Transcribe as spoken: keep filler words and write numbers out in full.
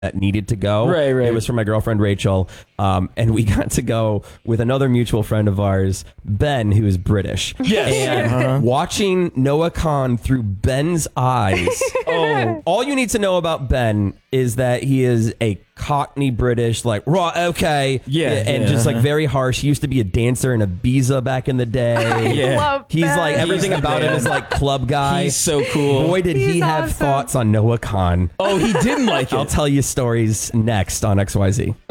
that needed to go. Right, right. It was for my girlfriend, Rachel. Um, and we got to go with another mutual friend of ours, Ben, who is British. Yes. And Uh-huh. watching Noah Khan through Ben's eyes. Oh, all you need to know about Ben is that he is a Cockney British, like, raw, okay. Yeah, And yeah, just like uh-huh. very harsh. He used to be a dancer in Ibiza back in the day. Yeah. Love He's Ben. like, everything He's the about him man. is like club guy. He's so cool. Boy, did he He's have awesome. thoughts on Noah Khan. Oh, he didn't like I'll it. tell you stories next on X Y Z.